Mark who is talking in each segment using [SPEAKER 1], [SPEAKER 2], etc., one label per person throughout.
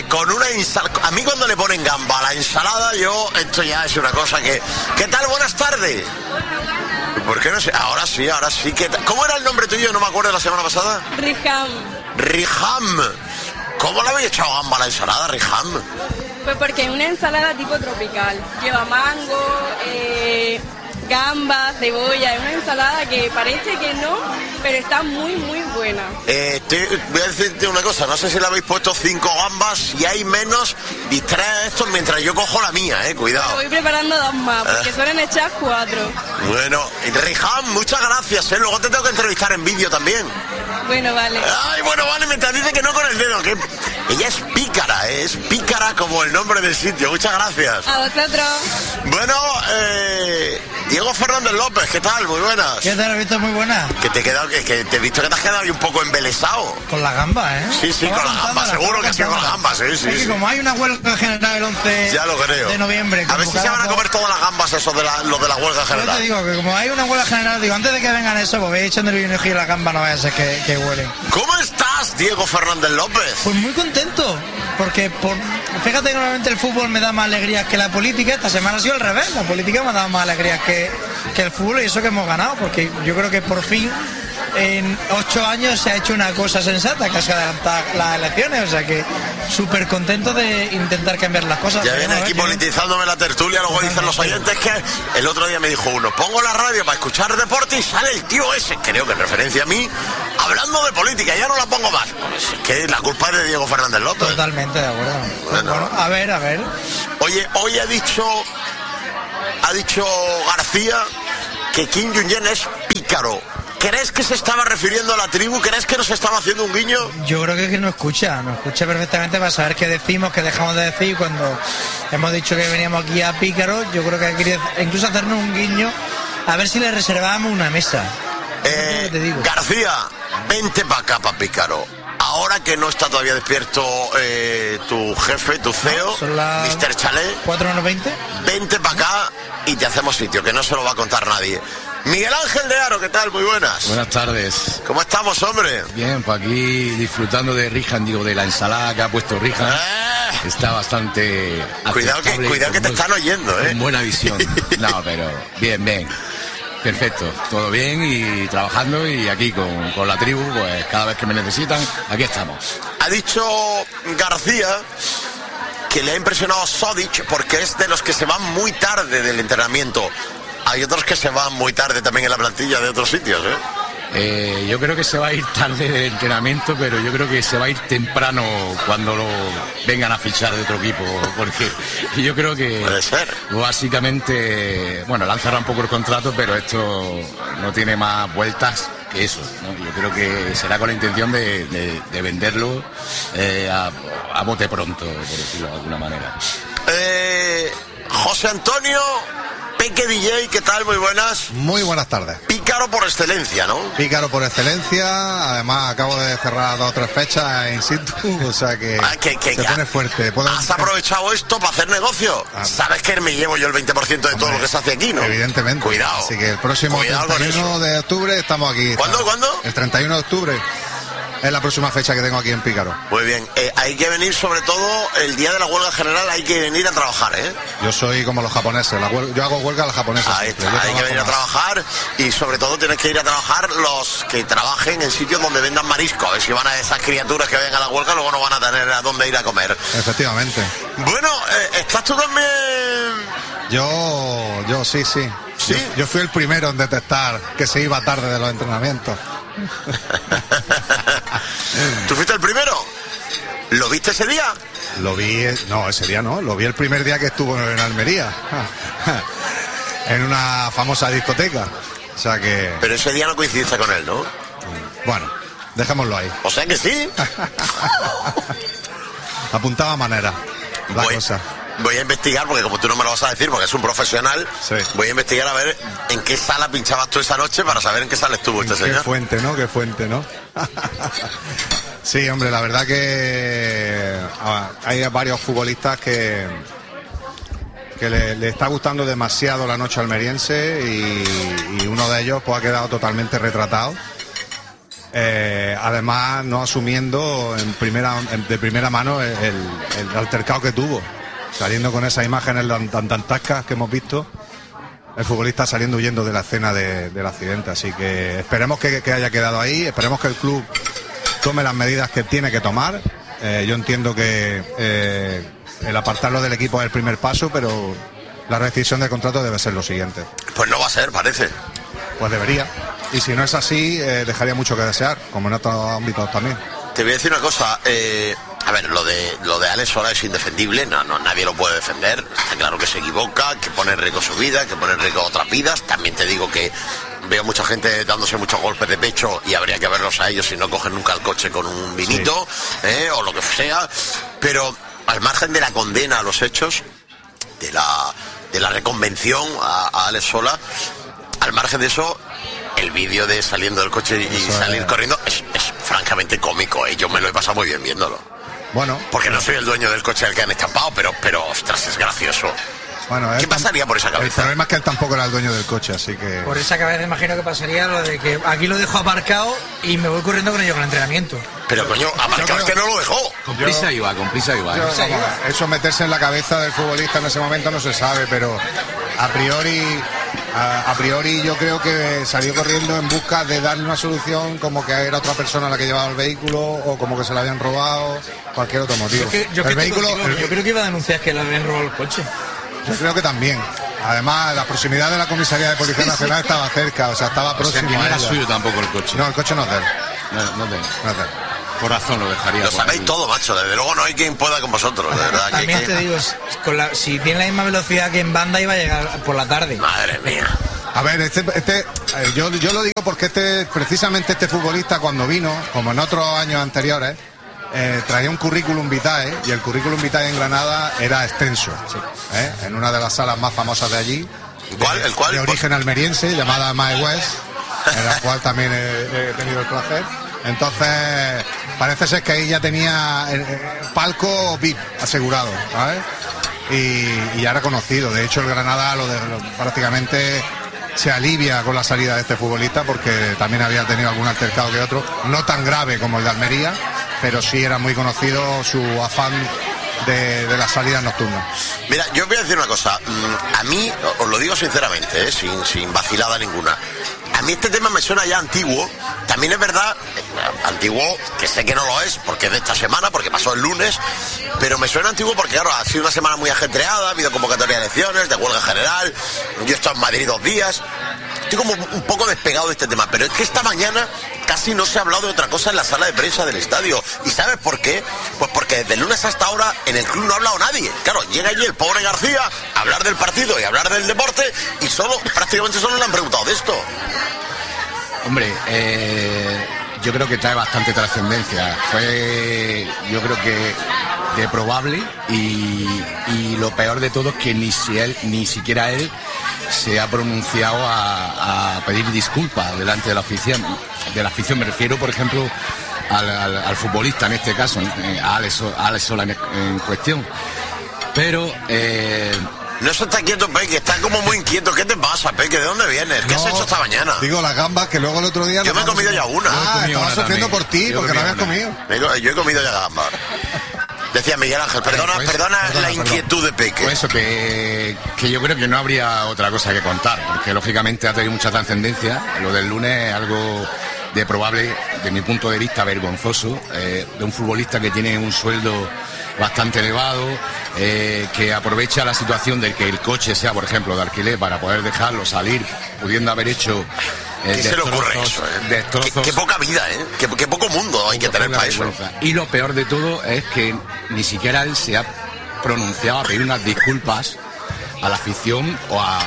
[SPEAKER 1] con una ensalada. A mí cuando le ponen gamba a la ensalada, esto ya es una cosa que... ¿Qué tal? Buenas tardes. ¿Por qué no sé? Ahora sí. ¿Cómo era el nombre tuyo? No me acuerdo la semana pasada. Riham. ¿Cómo le habéis echado gamba a la ensalada, Riham?
[SPEAKER 2] Pues porque es una ensalada tipo tropical. Lleva mango, gambas, cebolla. Es una ensalada que parece que no, pero está muy, muy buena.
[SPEAKER 1] Voy a decirte una cosa. No sé si le habéis puesto 5 gambas. Si hay menos, distrae esto mientras yo cojo la mía, cuidado.
[SPEAKER 2] Pero voy preparando 2 más, porque suelen echar 4.
[SPEAKER 1] Bueno, Riham, muchas gracias, Luego te tengo que entrevistar en vídeo también.
[SPEAKER 2] Bueno, vale.
[SPEAKER 1] Ay, bueno, vale, mientras dice que no con el dedo, que ella es pícara como el nombre del sitio. Muchas gracias.
[SPEAKER 2] A vosotros.
[SPEAKER 1] Bueno, Diego Fernández López, ¿qué tal? Muy buenas.
[SPEAKER 3] ¿Qué tal, Víctor? Muy buena.
[SPEAKER 1] Que te he visto que te has quedado ahí un poco embelesado.
[SPEAKER 3] Con la gamba,
[SPEAKER 1] Sí, con la gamba, seguro que sí, con la gamba, sí.
[SPEAKER 3] Es que como hay una huelga general el 11
[SPEAKER 1] ya lo creo.
[SPEAKER 3] de noviembre...
[SPEAKER 1] A ver si se van a comer todas las gambas esos los de la huelga general.
[SPEAKER 3] Yo te digo que como hay una huelga general, antes de que vengan eso, pues voy echando el vino y la gamba no vaya a ser que huelen.
[SPEAKER 1] ¿Cómo estás, Diego Fernández López?
[SPEAKER 3] Pues muy contento, porque fíjate que normalmente el fútbol me da más alegrías que la política. Esta semana ha sido al revés, la política me ha dado más alegrías que el fútbol, y eso que hemos ganado, porque yo creo que por fin en 8 años se ha hecho una cosa sensata, que es adelantar las elecciones, o sea que súper contento de intentar cambiar las cosas.
[SPEAKER 1] Ya viene aquí politizándome la tertulia, luego dicen los oyentes que el otro día me dijo uno, pongo la radio para escuchar deporte y sale el tío ese, creo que en referencia a mí, hablando de política, ya no la pongo más. Pues es que la culpa es de Diego Fernández López.
[SPEAKER 3] Totalmente de acuerdo. Bueno, a ver.
[SPEAKER 1] Oye, hoy ha dicho García que Kim Jong-un es pícaro. ¿Crees que se estaba refiriendo a la tribu? ¿Crees que nos estaba haciendo un guiño?
[SPEAKER 3] Yo creo que no escucha perfectamente para saber qué decimos, qué dejamos de decir. Cuando hemos dicho que veníamos aquí a pícaro, yo creo que quería incluso hacernos un guiño a ver si le reservábamos una mesa.
[SPEAKER 1] Te digo. García, vente para acá, para pícaro. Ahora que no está todavía despierto tu jefe, tu CEO, Mr. Chalet,
[SPEAKER 3] 4:20.
[SPEAKER 1] Vente para acá y te hacemos sitio, que no se lo va a contar nadie. Miguel Ángel de Aro, ¿qué tal? Muy buenas.
[SPEAKER 4] Buenas tardes.
[SPEAKER 1] ¿Cómo estamos, hombre?
[SPEAKER 4] Bien, pues aquí disfrutando de Rihan, de la ensalada que ha puesto Rihan. Está bastante...
[SPEAKER 1] Cuidado que te están oyendo,
[SPEAKER 4] con buena visión. No, pero bien. Perfecto, todo bien y trabajando, y aquí con la tribu, pues cada vez que me necesitan, aquí estamos.
[SPEAKER 1] Ha dicho García que le ha impresionado Sodic porque es de los que se van muy tarde del entrenamiento. Hay otros que se van muy tarde también en la plantilla de otros sitios,
[SPEAKER 4] Yo creo que se va a ir tarde del entrenamiento, pero yo creo que se va a ir temprano cuando vengan a fichar de otro equipo, porque yo creo que
[SPEAKER 1] puede ser.
[SPEAKER 4] Básicamente, bueno, le han cerrado un poco el contrato, pero esto no tiene más vueltas que eso, ¿no? Yo creo que será con la intención de venderlo a bote pronto, por decirlo de alguna manera.
[SPEAKER 1] José Antonio Peque DJ, ¿qué tal? Muy buenas.
[SPEAKER 5] Muy buenas tardes.
[SPEAKER 1] Pícaro por excelencia, ¿no?
[SPEAKER 5] Pícaro por excelencia. Además, acabo de cerrar 2 o 3 fechas in situ, o sea que se pone fuerte.
[SPEAKER 1] ¿Has aprovechado esto para hacer negocio? Sabes que me llevo yo el 20% de todo lo que se hace aquí, ¿no?
[SPEAKER 5] Evidentemente.
[SPEAKER 1] Cuidado.
[SPEAKER 5] Así que el próximo 31 de octubre estamos aquí.
[SPEAKER 1] ¿Cuándo?
[SPEAKER 5] El 31 de octubre. Es la próxima fecha que tengo aquí en Pícaro.
[SPEAKER 1] Muy bien, hay que venir, sobre todo el día de la huelga general, hay que venir a trabajar,
[SPEAKER 5] Yo soy como los japoneses, yo hago huelga a los japoneses.
[SPEAKER 1] Ahí está, hay que venir a trabajar, y sobre todo tienes que ir a trabajar los que trabajen en sitios donde vendan marisco. A ver si van a esas criaturas que vayan a la huelga, luego no van a tener a dónde ir a comer.
[SPEAKER 5] Efectivamente.
[SPEAKER 1] Bueno, ¿estás tú también?
[SPEAKER 5] Yo sí. ¿Sí? Yo fui el primero en detectar que se iba tarde de los entrenamientos.
[SPEAKER 1] ¿Tú fuiste el primero? ¿Lo viste ese día?
[SPEAKER 5] Lo vi, no, ese día no, lo vi el primer día que estuvo en Almería, en una famosa discoteca, o sea que...
[SPEAKER 1] Pero ese día no coincidiste con él, ¿no?
[SPEAKER 5] Bueno, dejémoslo ahí.
[SPEAKER 1] O sea que sí.
[SPEAKER 5] Apuntaba manera la cosa.
[SPEAKER 1] Voy a investigar, porque como tú no me lo vas a decir, porque es un profesional,
[SPEAKER 5] sí.
[SPEAKER 1] Voy a investigar a ver en qué sala pinchabas tú esa noche para saber en qué sala estuvo este señor.
[SPEAKER 5] Qué fuente, ¿no? Sí, hombre, la verdad que hay varios futbolistas que le está gustando demasiado la noche almeriense, y uno de ellos pues ha quedado totalmente retratado. además no asumiendo de primera mano el altercado que tuvo, saliendo con esas imágenes tan tascas que hemos visto, el futbolista saliendo huyendo de la escena del accidente. Así que esperemos que haya quedado ahí, esperemos que el club tome las medidas que tiene que tomar. Yo entiendo que el apartarlo del equipo es el primer paso, pero la rescisión del contrato debe ser lo siguiente.
[SPEAKER 1] Pues no va a ser, parece.
[SPEAKER 5] Pues debería. Y si no es así, dejaría mucho que desear, como en otros ámbitos también.
[SPEAKER 1] Te voy a decir una cosa. A ver, lo de Alex Sola es indefendible, nadie lo puede defender. Está claro que se equivoca, que pone en riesgo su vida, que pone en riesgo otras vidas. También te digo que veo mucha gente dándose muchos golpes de pecho y habría que verlos a ellos si no cogen nunca el coche con un vinito, sí, o lo que sea. Pero al margen de la condena a los hechos, de la reconvención a Alex Sola, al margen de eso, el vídeo de saliendo del coche y salir corriendo es francamente cómico. Yo me lo he pasado muy bien viéndolo.
[SPEAKER 5] Bueno,
[SPEAKER 1] porque no soy el dueño del coche al que han estampado, pero ostras, es gracioso.
[SPEAKER 5] Bueno,
[SPEAKER 1] ¿qué pasaría por esa cabeza?
[SPEAKER 5] El problema es que él tampoco era el dueño del coche, así que...
[SPEAKER 3] Por esa cabeza imagino que pasaría lo de que aquí lo dejo aparcado y me voy corriendo con ello con el entrenamiento.
[SPEAKER 1] Pero coño, aparcado es que no lo dejó.
[SPEAKER 4] Con prisa iba.
[SPEAKER 5] Eso meterse en la cabeza del futbolista en ese momento no se sabe, pero a priori yo creo que salió corriendo en busca de darle una solución, como que era otra persona la que llevaba el vehículo o como que se lo habían robado, cualquier otro motivo.
[SPEAKER 3] Yo creo que iba a denunciar que le habían robado el coche.
[SPEAKER 5] Yo creo que también. Además, la proximidad de la comisaría de Policía Nacional estaba cerca, o sea, estaba próximo.
[SPEAKER 4] No era suyo tampoco el coche.
[SPEAKER 5] No, el coche no es de él.
[SPEAKER 4] No es de él.
[SPEAKER 5] Por
[SPEAKER 4] razón lo dejaría.
[SPEAKER 1] Lo sabéis todo, macho. Desde luego no hay quien pueda con vosotros, de verdad.
[SPEAKER 3] También te digo, si tiene la misma velocidad que en banda iba a llegar por la tarde.
[SPEAKER 1] Madre mía.
[SPEAKER 5] A ver, yo lo digo porque precisamente este futbolista cuando vino, como en otros años anteriores, traía un currículum vitae, y el currículum vitae en Granada era extenso, en una de las salas más famosas de allí.
[SPEAKER 1] ¿El cuál?
[SPEAKER 5] De origen almeriense, llamada Mae West, en la cual también he tenido el placer. Entonces, parece ser que ahí ya tenía palco VIP asegurado, ¿sabes? Y ya era conocido. De hecho, el Granada prácticamente se alivia con la salida de este futbolista, porque también había tenido algún altercado que otro, no tan grave como el de Almería, pero sí era muy conocido su afán de las salidas nocturnas.
[SPEAKER 1] Mira, yo os voy a decir una cosa. A mí, os lo digo sinceramente, sin vacilada ninguna, a mí este tema me suena ya antiguo. También es verdad, antiguo, que sé que no lo es, porque es de esta semana, porque pasó el lunes, pero me suena antiguo porque, claro, ha sido una semana muy ajetreada, ha habido convocatoria de elecciones, de huelga general, yo he estado en Madrid 2 días, estoy como un poco despegado de este tema, pero es que esta mañana casi no se ha hablado de otra cosa en la sala de prensa del estadio. ¿Y sabes por qué? Pues porque desde el lunes hasta ahora en el club no ha hablado nadie. Claro, llega allí el pobre García a hablar del partido y a hablar del deporte y prácticamente solo le han preguntado de esto.
[SPEAKER 4] Hombre, yo creo que trae bastante trascendencia. Fue, yo creo que de probable, y lo peor de todo es que ni siquiera él se ha pronunciado a pedir disculpas delante de la afición. De la afición me refiero, por ejemplo, al futbolista en este caso, a Alex Sola en cuestión. Pero
[SPEAKER 1] no se está quieto, Peque, está como muy inquieto. ¿Qué te pasa, Peque? ¿De dónde vienes? ¿Qué has hecho esta mañana?
[SPEAKER 5] Digo, las gambas, que luego el otro día...
[SPEAKER 1] Yo me he comido ya una.
[SPEAKER 5] Estaba sufriendo por ti, porque no habías comido.
[SPEAKER 1] Yo he comido ya gambas. Decía Miguel Ángel, perdona la inquietud de Peque.
[SPEAKER 4] Pues eso, que yo creo que no habría otra cosa que contar, porque lógicamente ha tenido mucha trascendencia. Lo del lunes es algo de probable, de mi punto de vista, vergonzoso, de un futbolista que tiene un sueldo bastante elevado, que aprovecha la situación de que el coche sea, por ejemplo, de alquiler, para poder dejarlo salir, pudiendo haber hecho
[SPEAKER 1] ¿qué se le ocurre eso? Qué poca vida, qué poco mundo hay que tener para eso.
[SPEAKER 4] Y lo peor de todo es que ni siquiera él se ha pronunciado a pedir unas disculpas a la afición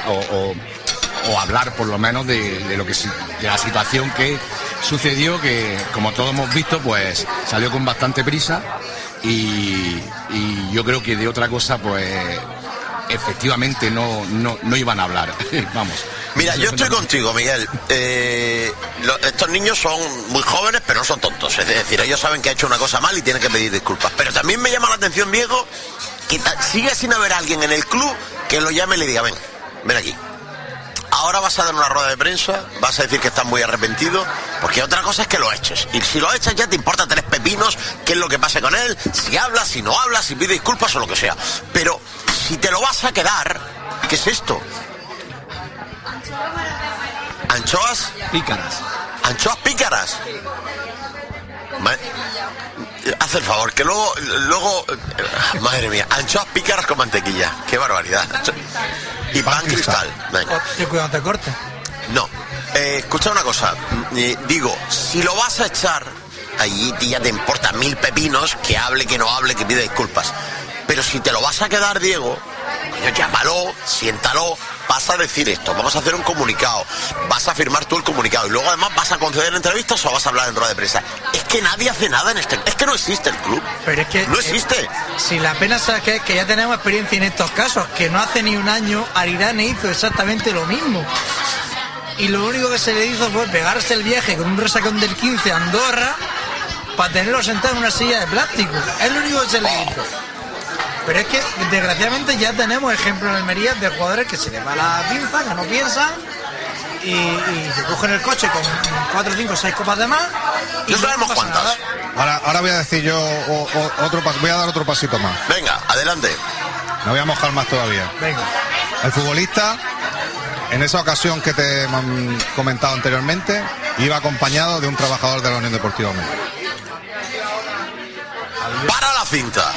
[SPEAKER 4] o hablar por lo menos de la situación que sucedió, que como todos hemos visto, pues salió con bastante prisa, y yo creo que de otra cosa pues efectivamente no iban a hablar. Vamos.
[SPEAKER 1] Mira, yo estoy contigo, Miguel. Estos niños son muy jóvenes, pero no son tontos. Es decir, ellos saben que ha hecho una cosa mal y tienen que pedir disculpas. Pero también me llama la atención, Diego, que sigue sin haber alguien en el club que lo llame y le diga, ven aquí. ahora vas a dar una rueda de prensa, vas a decir que estás muy arrepentido, porque otra cosa es que lo eches. Y si lo echas ya te importa 3 pepinos qué es lo que pase con él, si hablas, si no hablas, si pide disculpas o lo que sea. Pero si te lo vas a quedar, ¿qué es esto? ¿Anchoas?
[SPEAKER 6] Pícaras.
[SPEAKER 1] ¿Anchoas pícaras? Haz el favor, que luego, madre mía, anchoas pícaras con mantequilla. Qué barbaridad. Y pan cristal. Venga.
[SPEAKER 3] Cuidado, te corte.
[SPEAKER 1] No. Escucha una cosa. Digo, si lo vas a echar, allí ya te importa 1000 pepinos, que hable, que no hable, que pida disculpas. Pero si te lo vas a quedar, Diego, coño, llámalo, siéntalo, vas a decir esto, vamos a hacer un comunicado, vas a firmar tú el comunicado y luego además vas a conceder entrevistas o vas a hablar en rueda de prensa. Es que nadie hace nada en este... Es que no existe el club.
[SPEAKER 3] Pero es que...
[SPEAKER 1] No existe.
[SPEAKER 3] Si la pena es que ya tenemos experiencia en estos casos, que no hace ni un año Aridane hizo exactamente lo mismo. Y lo único que se le hizo fue pegarse el viaje con un resacón del 15 a Andorra para tenerlo sentado en una silla de plástico. Es lo único que se le hizo. Pero es que, desgraciadamente, ya tenemos ejemplos en Almería de jugadores que se les va la pinza, que no piensan, y se cogen el coche con 4, 5, 6 copas de más. Y
[SPEAKER 1] no sabemos cuántas.
[SPEAKER 5] Ahora voy a decir yo voy a dar otro pasito más.
[SPEAKER 1] Venga, adelante.
[SPEAKER 5] Me voy a mojar más todavía.
[SPEAKER 3] Venga.
[SPEAKER 5] El futbolista, en esa ocasión que te he comentado anteriormente, iba acompañado de un trabajador de la Unión Deportiva Almería.
[SPEAKER 1] ¡Para la cinta!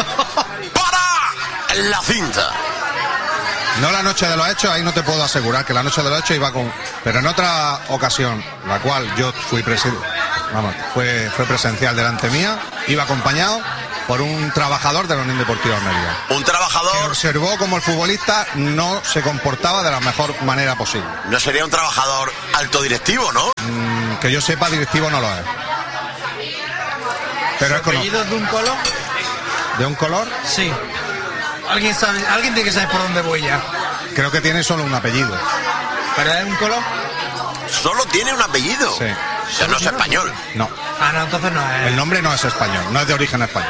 [SPEAKER 1] ¡Para la cinta!
[SPEAKER 5] No la noche de los hechos, ahí no te puedo asegurar que la noche de los hechos iba con... Pero en otra ocasión, la cual yo fui fue presencial delante mía, iba acompañado por un trabajador de la Unión Deportiva Almería.
[SPEAKER 1] Un trabajador...
[SPEAKER 5] Que observó cómo el futbolista no se comportaba de la mejor manera posible.
[SPEAKER 1] No sería un trabajador alto directivo, ¿no?
[SPEAKER 5] Que yo sepa, directivo no lo es. Pero es
[SPEAKER 3] ¿Apellidos de un color?
[SPEAKER 5] ¿De un color?
[SPEAKER 3] Sí. ¿Alguien tiene que saber por dónde voy ya?
[SPEAKER 5] Creo que tiene solo un apellido.
[SPEAKER 3] ¿Pero es un color?
[SPEAKER 1] Solo tiene un apellido.
[SPEAKER 5] Sí.
[SPEAKER 1] O sea, no es español.
[SPEAKER 5] No.
[SPEAKER 3] Ah, no, entonces no es.
[SPEAKER 5] El nombre no es español, no es de origen español.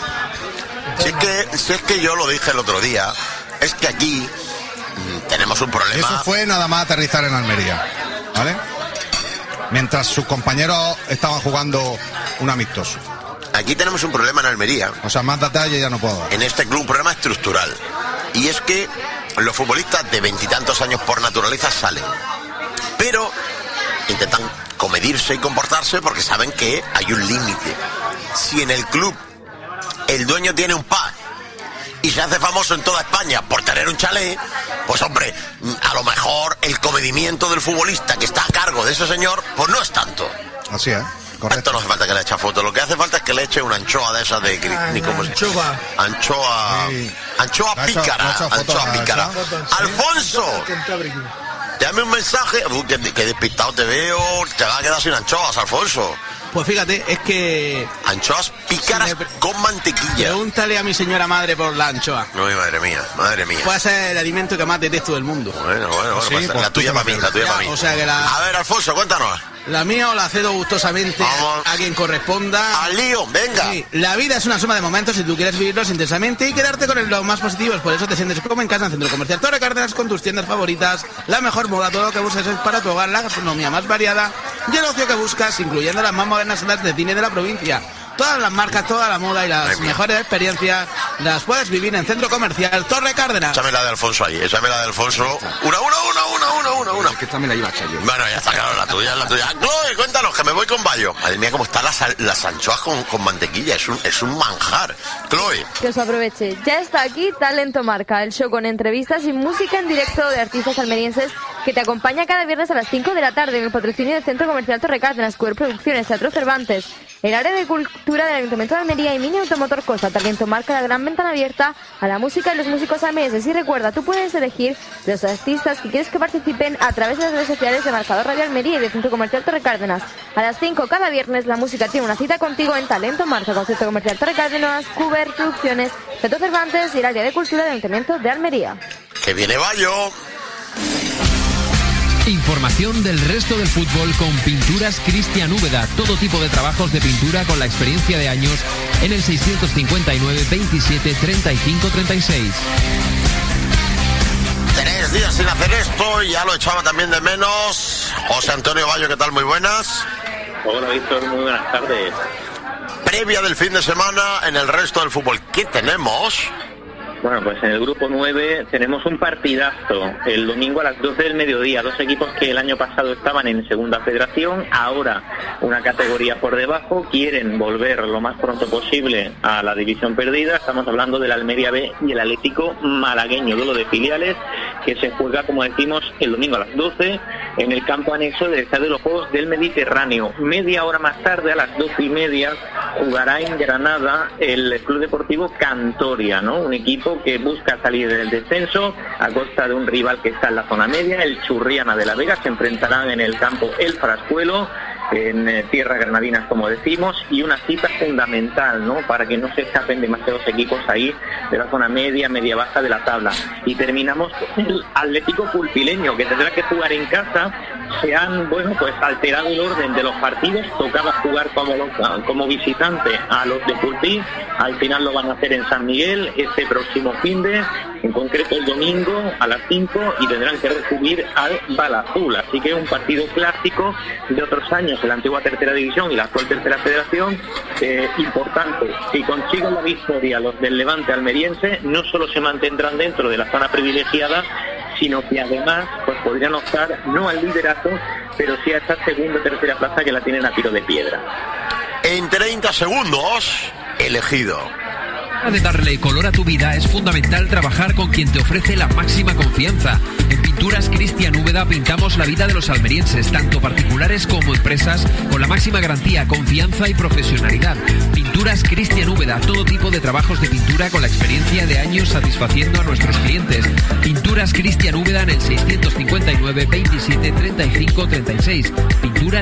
[SPEAKER 1] Si es que yo lo dije el otro día, es que aquí tenemos un problema.
[SPEAKER 5] Eso fue nada más aterrizar en Almería, ¿vale? Mientras sus compañeros estaban jugando un amistoso.
[SPEAKER 1] Aquí tenemos un problema en Almería.
[SPEAKER 5] O sea, más detalle ya no puedo dar.
[SPEAKER 1] En este club un problema estructural. Y es que los futbolistas de 20 y tantos años por naturaleza salen. Pero intentan comedirse y comportarse porque saben que hay un límite. Si en el club el dueño tiene un pub y se hace famoso en toda España por tener un chalet, pues hombre, a lo mejor el comedimiento del futbolista que está a cargo de ese señor, pues no es tanto.
[SPEAKER 5] Así es.
[SPEAKER 1] Esto no hace falta que le eche foto, lo que hace falta es que le eche una anchoa de esas de... ni cómo
[SPEAKER 3] anchoa.
[SPEAKER 1] Anchoa pícara. Anchoa pícara. Alfonso, dame un mensaje. Que despistado te veo, te vas a quedar sin anchoas, Alfonso.
[SPEAKER 6] Pues fíjate, es que...
[SPEAKER 1] Anchoas pícaras con mantequilla.
[SPEAKER 6] Pregúntale a mi señora madre por la anchoa.
[SPEAKER 1] No, madre mía.
[SPEAKER 6] Puede ser el alimento que más detesto del mundo.
[SPEAKER 1] Bueno,
[SPEAKER 5] sí,
[SPEAKER 1] pues la tuya para mí,
[SPEAKER 6] O sea que
[SPEAKER 1] A ver, Alfonso, cuéntanos.
[SPEAKER 6] La mía o la cedo gustosamente a quien corresponda.
[SPEAKER 1] Al lío, venga.
[SPEAKER 6] Sí, la vida es una suma de momentos y tú quieres vivirlos intensamente y quedarte con los más positivos. Por eso te sientes como en casa en Centro Comercial Torre Cárdenas con tus tiendas favoritas. La mejor moda, todo lo que buscas es para tu hogar, la gastronomía más variada y el ocio que buscas, incluyendo las más modernas salas de cine de la provincia. Todas las marcas, toda la moda y las mejores experiencias las puedes vivir en Centro Comercial Torre Cárdenas.
[SPEAKER 1] Échame la de Alfonso ahí, échame la de Alfonso. Una.
[SPEAKER 6] Es que esta me la iba a echar yo.
[SPEAKER 1] Bueno, ya está claro, la tuya. Chloe, cuéntanos, que me voy con Bayo. Madre mía, cómo están las anchoas con mantequilla, es un manjar. Chloe.
[SPEAKER 7] Que os aproveche. Ya está aquí Talento Marca, el show con entrevistas y música en directo de artistas almerienses que te acompaña cada viernes a las 5 de la tarde en el patrocinio del Centro Comercial Torre Cárdenas, Cuer Producciones, Teatro Cervantes, el área de cultura del Ayuntamiento de Almería y Mini Automotor Costa. Talento Marca, la gran ventana abierta a la música y los músicos almerienses. Y recuerda, tú puedes elegir los artistas que quieres que participen a través de las redes sociales de Marcador Radio Almería y de Centro Comercial Torre Cárdenas. A las 5 cada viernes la música tiene una cita contigo en Talento Marca con Centro Comercial Torre Cárdenas, Cuber Producciones, Teatro Cervantes y el área de cultura del Ayuntamiento de Almería.
[SPEAKER 1] ¡Que viene Bayo!
[SPEAKER 8] Información del resto del fútbol con Pinturas Cristian Úbeda. Todo tipo de trabajos de pintura con la experiencia de años en el 659 27 35 36.
[SPEAKER 1] 3 días sin hacer esto y ya lo echaba también de menos. José Antonio Bayo, ¿qué tal? Muy buenas.
[SPEAKER 9] Hola Víctor, muy buenas tardes.
[SPEAKER 1] Previa del fin de semana en el resto del fútbol, ¿qué tenemos?
[SPEAKER 9] Bueno, pues en el grupo 9 tenemos un partidazo el domingo a las 12 del mediodía. Dos equipos que el año pasado estaban en segunda federación, ahora una categoría por debajo, quieren volver lo más pronto posible a la división perdida. Estamos hablando del Almería B y el Atlético Malagueño, duelo de filiales que se juega, como decimos, el domingo a las 12 en el campo anexo del Estadio de los Juegos del Mediterráneo. Media hora más tarde, a las 12:30, jugará en Granada el Club Deportivo Cantoria, ¿no? Un equipo que busca salir del descenso a costa de un rival que está en la zona media, el Churriana de la Vega. Se enfrentarán en el campo El Frascuelo, en tierra granadinas, como decimos, y una cita fundamental, ¿no?, para que no se escapen demasiados equipos ahí de la zona media baja de la tabla. Y terminamos con el Atlético Pulpileño, que tendrá que jugar en casa. Se han, pues alterado el orden de los partidos. Tocaba jugar como visitante a los de Pulpí, al final lo van a hacer en San Miguel este próximo finde, en concreto el domingo a las 5, y tendrán que recibir al Balazul. Así que es un partido clásico de otros años en la antigua tercera división y la actual tercera federación, importante. Si consiguen la victoria los del Levante almeriense, no solo se mantendrán dentro de la zona privilegiada, sino que además pues podrían optar no al liderato, pero sí a esta segunda o tercera plaza que la tienen a tiro de piedra.
[SPEAKER 1] En 30 segundos, elegido.
[SPEAKER 8] De darle color a tu vida es fundamental trabajar con quien te ofrece la máxima confianza. En Pinturas Cristian Úbeda pintamos la vida de los almerienses, tanto particulares como empresas, con la máxima garantía, confianza y profesionalidad. Pinturas Cristian Úbeda, todo tipo de trabajos de pintura con la experiencia de años satisfaciendo a nuestros clientes. Pinturas Cristian Úbeda en el 659 27 35 36. Pinturas